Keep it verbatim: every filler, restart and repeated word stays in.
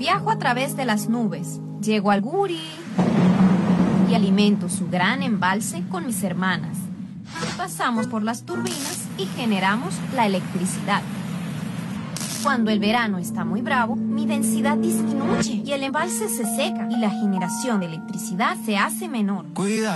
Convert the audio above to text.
Viajo a través de las nubes, llego al Guri y alimento su gran embalse con mis hermanas. Pasamos por las turbinas y generamos la electricidad. Cuando el verano está muy bravo, mi densidad disminuye y el embalse se seca y la generación de electricidad se hace menor. Cuida.